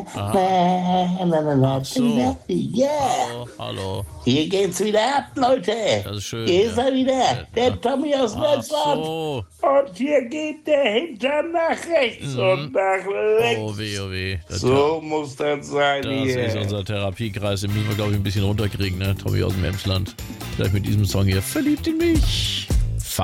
Ach so. Ja. Hallo. Hier geht's wieder ab, Leute. Das ist schön. Hier ist Ja. er wieder, der Tommy aus Ach Netzland. so. Und hier geht der Hintern nach rechts und nach links. Oh weh, oh weh. So muss das sein Das hier. ist unser Therapiekreis. Den müssen wir, glaube ich, ein bisschen runterkriegen, ne? Tommy aus dem Emsland. Gleich mit diesem Song hier. Verliebt in mich.